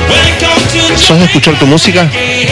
¿Sos de escuchar tu música?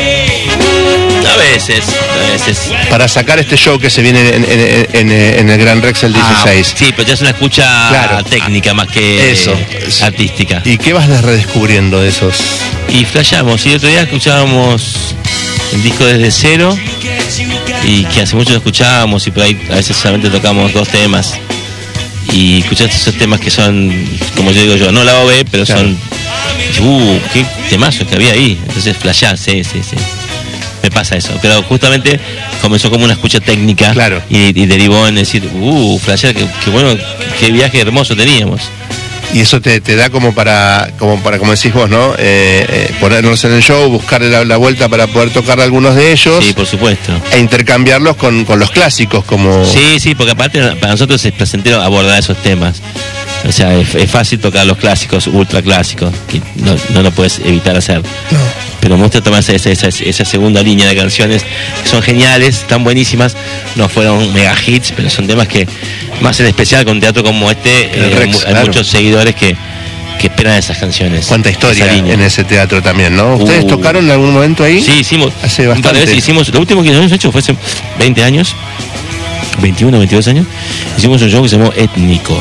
A veces. Para sacar este show que se viene en el Gran Rex el 16. Sí, pero ya es una escucha técnica más que eso, artística. ¿Y qué vas redescubriendo de esos? Y flashamos, y el otro día escuchábamos el disco Desde Cero, y que hace mucho no escuchábamos, y por ahí a veces solamente tocamos 2 temas. Y escuchaste esos temas que son, como yo digo yo, no la OB, pero son, qué temazos que había ahí. Entonces flashás, sí. Me pasa eso, pero justamente comenzó como una escucha técnica, claro, y derivó en decir, flashear, qué bueno, qué viaje hermoso teníamos. Y eso te da como para como decís vos, ¿no? Ponernos en el show, buscar la vuelta para poder tocar algunos de ellos. Sí, por supuesto. E intercambiarlos con los clásicos, como... Sí, porque aparte para nosotros es placentero abordar esos temas. O sea, es fácil tocar los clásicos, ultra clásicos, que no lo puedes evitar hacer. No. Pero me gusta tomar esa segunda línea de canciones que son geniales, están buenísimas, no fueron mega hits, pero son temas que, más en especial con teatro como este, Rex, hay muchos seguidores que esperan esas canciones. Cuánta historia en ese teatro también, ¿no? ¿Ustedes tocaron en algún momento ahí? Sí, hicimos. Hace bastante. Un par de veces hicimos, lo último que hemos hecho fue hace 20 años, 21, 22 años, hicimos un show que se llamó Étnico,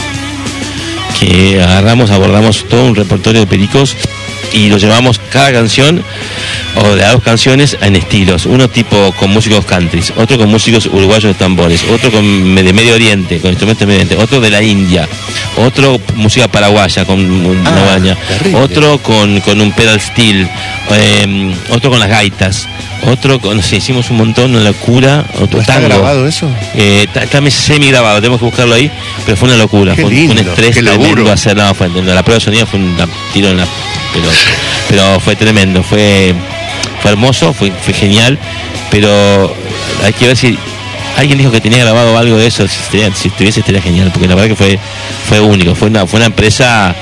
que abordamos todo un repertorio de pericos y lo llevamos cada canción o de 2 canciones en estilos, uno tipo con músicos countries, otro con músicos uruguayos de tambores, otro de Medio Oriente, con instrumentos de Medio Oriente, otro de la India, otro música paraguaya con una baña, otro con un pedal steel, otro con las gaitas, otro con, hicimos un montón, una locura, otro ¿Está tango. grabado eso? Está semi grabado, tenemos que buscarlo ahí, pero fue una locura, fue un estrés tremendo hacer, la prueba de sonido fue un tiro en la pelota, pero fue tremendo, fue hermoso, fue genial, pero hay que ver si alguien dijo que tenía grabado algo de eso, si estuviese estaría genial, porque la verdad que fue único, fue una empresa,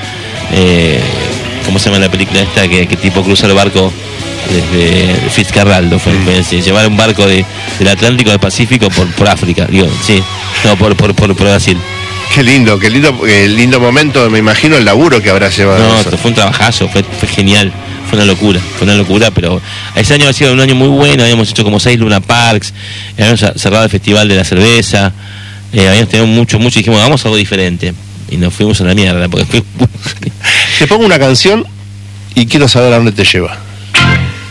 ¿cómo se llama la película esta que tipo cruza el barco desde Fitzcarraldo? Fue llevar un barco del Atlántico al Pacífico por África, por Brasil. Qué lindo momento, me imagino el laburo que habrá llevado. No, fue un trabajazo, fue genial, fue una locura, pero ese año ha sido un año muy bueno, habíamos hecho como 6 Luna Parks, habíamos cerrado el Festival de la Cerveza, habíamos tenido mucho, y dijimos, hagamos algo diferente, y nos fuimos a la mierda, porque Te pongo una canción y quiero saber a dónde te lleva.